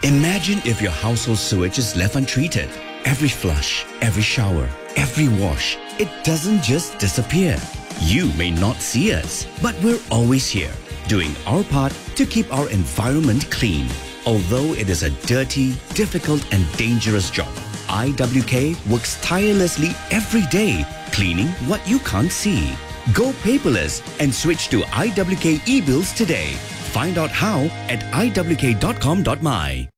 Imagine if your household sewage is left untreated. Every flush, every shower, every wash, it doesn't just disappear. You may not see us, but we're always here, doing our part to keep our environment clean. Although it is a dirty, difficult and dangerous job, IWK works tirelessly every day, cleaning what you can't see. Go paperless and switch to IWK e-bills today. Find out how at iwk.com.my.